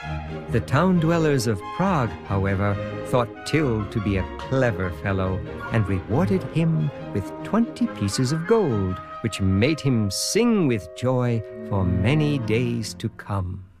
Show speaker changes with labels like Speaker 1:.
Speaker 1: The town dwellers of Prague, however, thought Till to be a clever fellow and rewarded him with 20 pieces of gold, which made him sing with joy for many days to come.